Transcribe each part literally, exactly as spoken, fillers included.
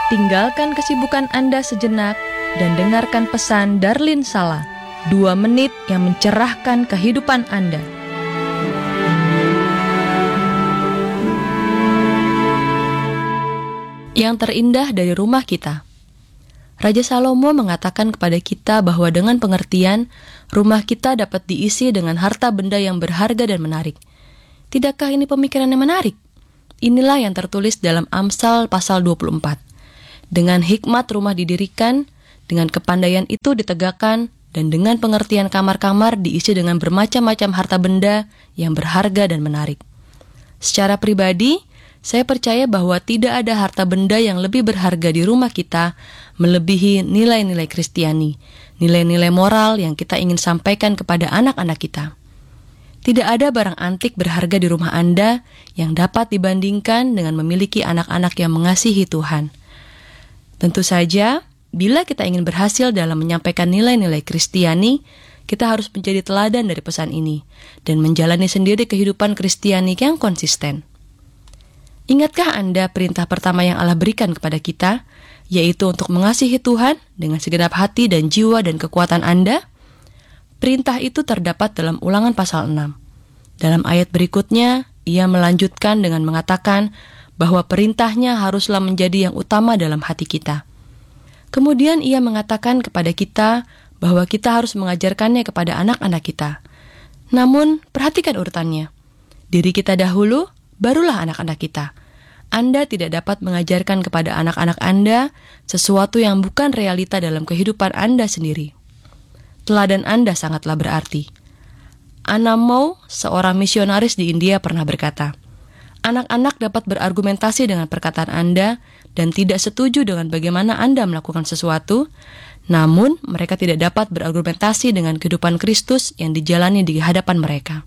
tinggalkan kesibukan Anda sejenak dan dengarkan pesan Darlin Sala, dua menit yang mencerahkan kehidupan Anda. Yang terindah dari rumah kita. Raja Salomo mengatakan kepada kita bahwa dengan pengertian, rumah kita dapat diisi dengan harta benda yang berharga dan menarik. Tidakkah ini pemikiran yang menarik? Inilah yang tertulis dalam Amsal pasal dua puluh empat. Dengan hikmat rumah didirikan, dengan kepandaian itu ditegakkan, dan dengan pengertian kamar-kamar diisi dengan bermacam-macam harta benda yang berharga dan menarik. Secara pribadi, saya percaya bahwa tidak ada harta benda yang lebih berharga di rumah kita melebihi nilai-nilai Kristiani, nilai-nilai moral yang kita ingin sampaikan kepada anak-anak kita. Tidak ada barang antik berharga di rumah Anda yang dapat dibandingkan dengan memiliki anak-anak yang mengasihi Tuhan. Tentu saja, bila kita ingin berhasil dalam menyampaikan nilai-nilai Kristiani, kita harus menjadi teladan dari pesan ini dan menjalani sendiri kehidupan Kristiani yang konsisten. Ingatkah Anda perintah pertama yang Allah berikan kepada kita, yaitu untuk mengasihi Tuhan dengan segenap hati dan jiwa dan kekuatan Anda? Perintah itu terdapat dalam Ulangan pasal enam. Dalam ayat berikutnya, ia melanjutkan dengan mengatakan bahwa perintahnya haruslah menjadi yang utama dalam hati kita. Kemudian ia mengatakan kepada kita bahwa kita harus mengajarkannya kepada anak-anak kita. Namun, perhatikan urutannya. Diri kita dahulu, barulah anak-anak kita. Anda tidak dapat mengajarkan kepada anak-anak Anda sesuatu yang bukan realita dalam kehidupan Anda sendiri. Teladan Anda sangatlah berarti. Anna Mau, seorang misionaris di India, pernah berkata, anak-anak dapat berargumentasi dengan perkataan Anda dan tidak setuju dengan bagaimana Anda melakukan sesuatu, namun mereka tidak dapat berargumentasi dengan kehidupan Kristus yang dijalani di hadapan mereka.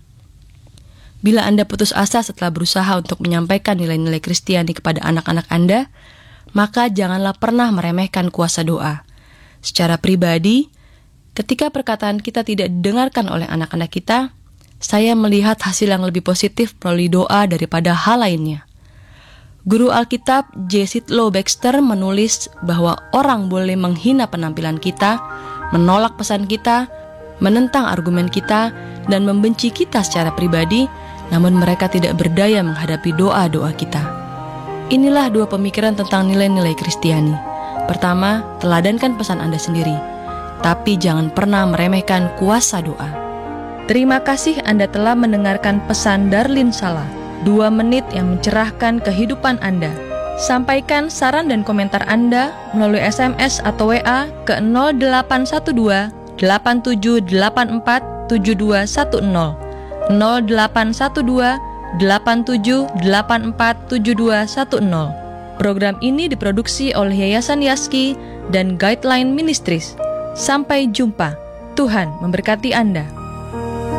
Bila Anda putus asa setelah berusaha untuk menyampaikan nilai-nilai Kristiani kepada anak-anak Anda, maka janganlah pernah meremehkan kuasa doa. Secara pribadi, ketika perkataan kita tidak didengarkan oleh anak-anak kita, saya melihat hasil yang lebih positif melalui doa daripada hal lainnya. Guru Alkitab J. Sidlow Baxter menulis bahwa orang boleh menghina penampilan kita, menolak pesan kita, menentang argumen kita, dan membenci kita secara pribadi, namun mereka tidak berdaya menghadapi doa-doa kita. Inilah dua pemikiran tentang nilai-nilai Kristiani. Pertama, teladankan pesan Anda sendiri, tapi jangan pernah meremehkan kuasa doa. Terima kasih Anda telah mendengarkan pesan Darlin Sala, dua menit yang mencerahkan kehidupan Anda. Sampaikan saran dan komentar Anda melalui S M S atau W A ke nol delapan satu dua delapan tujuh delapan empat tujuh dua satu nol. nol delapan satu dua delapan tujuh delapan empat tujuh dua satu nol. Program ini diproduksi oleh Yayasan Yaski dan Guideline Ministries. Sampai jumpa. Tuhan memberkati Anda.